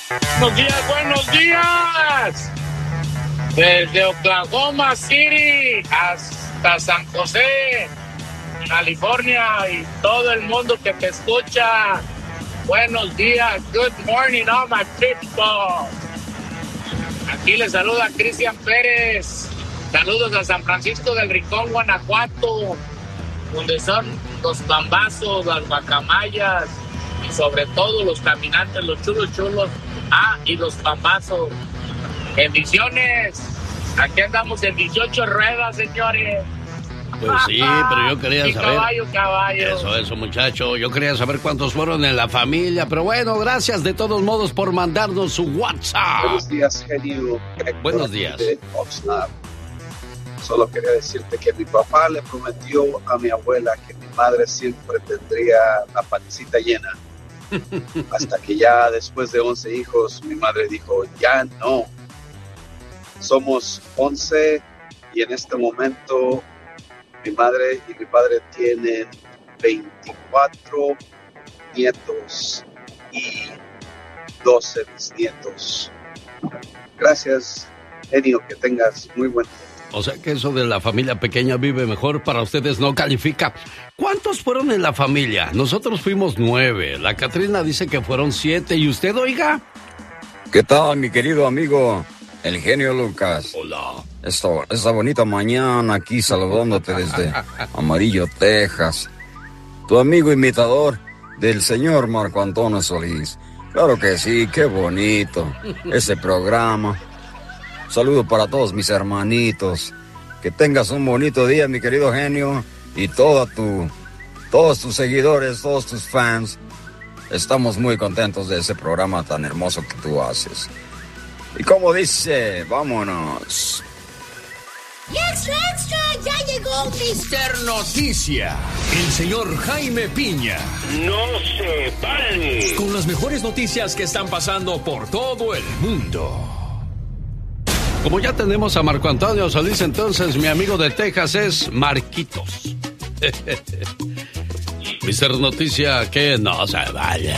Buenos días. Desde Oklahoma City hasta San José, California, y todo el mundo que te escucha. Buenos días. Good morning, all my people. Aquí les saluda Cristian Pérez. Saludos a San Francisco del Rincón, Guanajuato, donde son los pambazos, las guacamayas y sobre todo los caminantes, los chulos. Y los pambazos. Bendiciones. Aquí andamos en 18 ruedas, señores. Pues sí, pero yo quería saber. Caballo. Eso, muchacho. Yo quería saber cuántos fueron en la familia. Pero bueno, gracias de todos modos por mandarnos su WhatsApp. Buenos días, genio. Buenos días. Solo quería decirte que mi papá le prometió a mi abuela que mi madre siempre tendría la pancita llena. Hasta que ya después de 11 hijos, mi madre dijo, ya no. Somos 11 y en este momento mi madre y mi padre tienen 24 nietos y 12 bisnietos. Gracias, genio, que tengas muy buen día. O sea que eso de la familia pequeña vive mejor para ustedes no califica. ¿Cuántos fueron en la familia? Nosotros fuimos 9. La Catrina dice que fueron 7. ¿Y usted, oiga? ¿Qué tal, mi querido amigo, el genio Lucas? Hola. Esta bonita mañana aquí saludándote desde Amarillo, Texas. Tu amigo imitador del señor Marco Antonio Solís. Claro que sí, qué bonito ese programa. Saludo para todos mis hermanitos. Que tengas un bonito día, mi querido genio. Y todos tus seguidores, todos tus fans. Estamos muy contentos de ese programa tan hermoso que tú haces. Y como dice, vámonos. ¡Extra! ¡Ya llegó Mister Noticia! El señor Jaime Piña. ¡No se vale! Con las mejores noticias que están pasando por todo el mundo. Como ya tenemos a Marco Antonio Solís, entonces mi amigo de Texas es Marquitos. Mister Noticia, que no se vale.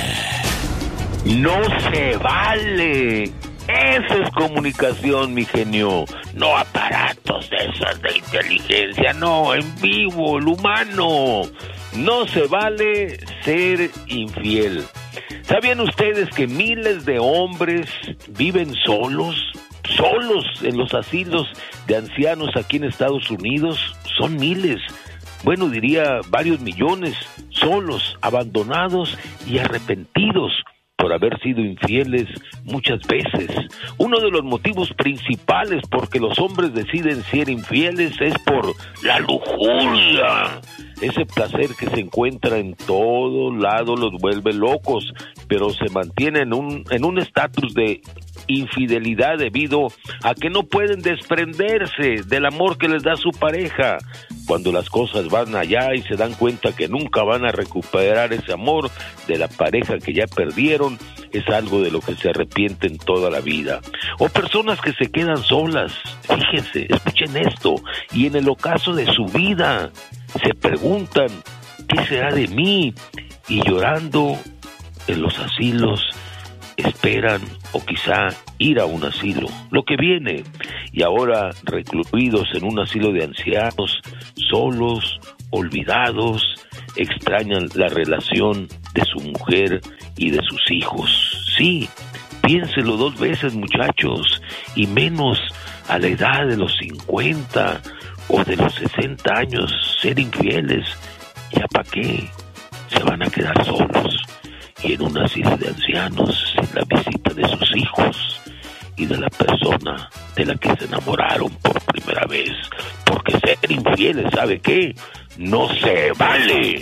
¡No se vale! Eso es comunicación, mi genio. No aparatos de esos de inteligencia, no, en vivo, el humano. No se vale ser infiel. ¿Sabían ustedes que miles de hombres viven solos en los asilos de ancianos aquí en Estados Unidos? Son miles, bueno, diría varios millones, solos, abandonados y arrepentidos por haber sido infieles muchas veces. Uno de los motivos principales por que los hombres deciden ser infieles es por la lujuria. Ese placer que se encuentra en todo lado los vuelve locos, pero se mantiene en un estatus de infidelidad debido a que no pueden desprenderse del amor que les da su pareja. Cuando las cosas van allá y se dan cuenta que nunca van a recuperar ese amor de la pareja que ya perdieron, es algo de lo que se arrepienten toda la vida. O personas que se quedan solas, fíjense, escuchen esto, y en el ocaso de su vida se preguntan, ¿qué será de mí? Y llorando en los asilos esperan o quizá ir a un asilo, lo que viene, y ahora recluidos en un asilo de ancianos, solos, olvidados, extrañan la relación de su mujer y de sus hijos. Sí, piénselo 2 veces, muchachos, y menos a la edad de los 50 o de los 60 años, ser infieles, ¿ya para qué? Se van a quedar solos y en un asilo de ancianos, sin la visita de sus hijos y de la persona de la que se enamoraron por primera vez. Porque ser infieles, ¿sabe qué? No se vale.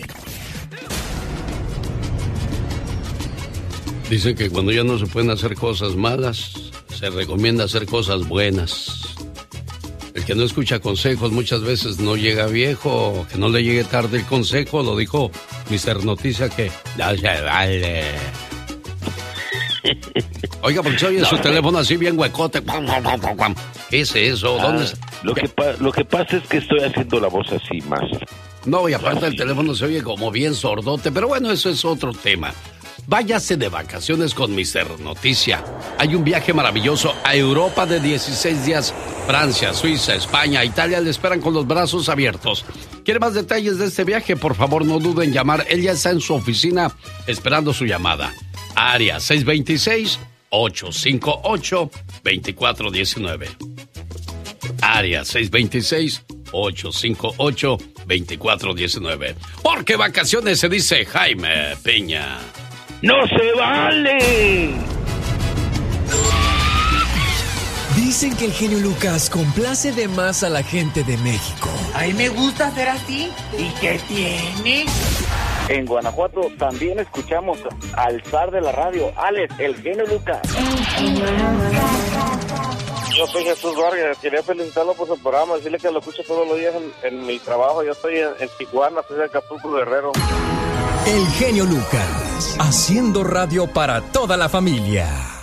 Dicen que cuando ya no se pueden hacer cosas malas, se recomienda hacer cosas buenas. El que no escucha consejos muchas veces no llega viejo, que no le llegue tarde el consejo, lo dijo Mister Noticia, que no se vale. Oiga, porque se oye su teléfono así bien huecote. ¿Qué es eso? ¿Dónde está? Lo que pasa es que estoy haciendo la voz así más. No, y aparte el teléfono se oye como bien sordote, pero bueno, eso es otro tema. Váyase de vacaciones con Mr. Noticia. Hay un viaje maravilloso a Europa de 16 días. Francia, Suiza, España, Italia le esperan con los brazos abiertos. ¿Quiere más detalles de este viaje? Por favor, no duden en llamar. Él ya está en su oficina esperando su llamada. Área 626-858-2419. Área 626-858-2419. Porque vacaciones se dice Jaime Piña. ¡No se vale! Dicen que el genio Lucas complace de más a la gente de México. A mí me gusta ser así. ¿Y qué tiene? En Guanajuato también escuchamos al zar de la radio, Alex, el genio Lucas. Yo soy Jesús Vargas, quería felicitarlo por su programa, decirle que lo escucho todos los días en mi trabajo. Yo estoy en Tijuana, soy de Acapulco, Guerrero. El genio Lucas, haciendo radio para toda la familia.